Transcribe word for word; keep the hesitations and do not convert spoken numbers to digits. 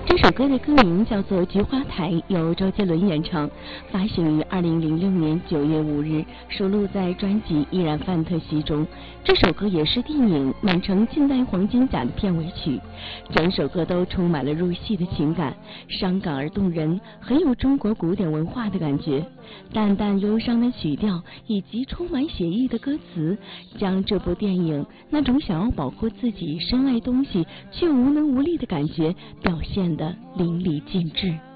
这首歌的歌名叫做《菊花台》，由周杰伦演唱，发行于二零零六年九月五日，收录在专辑《依然范特西》中。这首歌也是电影《满城尽带黄金甲》的片尾曲。整首歌都充满了入戏的情感，伤感而动人，很有中国古典文化的感觉。淡淡忧伤的曲调以及充满写意的歌词，将这部电影那种想要保护自己深爱东西却无能无力的感觉表现得淋漓尽致。